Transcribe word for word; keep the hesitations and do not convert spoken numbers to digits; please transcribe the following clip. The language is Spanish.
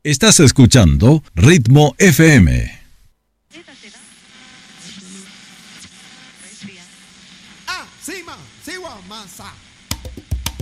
Estás escuchando Ritmo F M. Ah, sí, ma, sí, wa, masa.